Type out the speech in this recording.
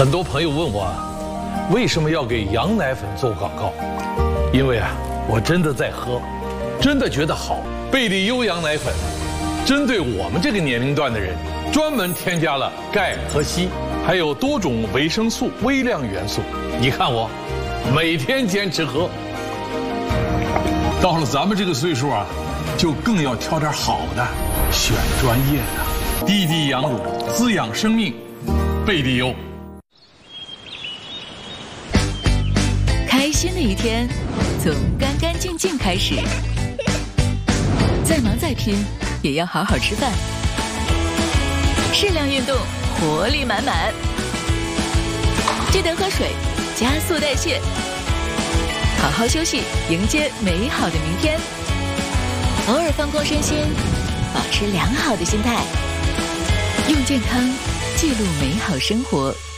很多朋友问我啊，为什么要给羊奶粉做广告？因为啊，我真的在喝，真的觉得好。贝利优羊奶粉，针对我们这个年龄段的人，专门添加了钙和硒，还有多种维生素、微量元素。你看我，每天坚持喝。 到了咱们这个岁数啊，就更要挑点好的，选专业的。滴滴羊乳，滋养生命，贝利优。 开心的一天，从干干净净开始。再忙再拼，也要好好吃饭。适量运动，活力满满。记得喝水，加速代谢。好好休息，迎接美好的明天。偶尔放空身心，保持良好的心态。用健康记录美好生活。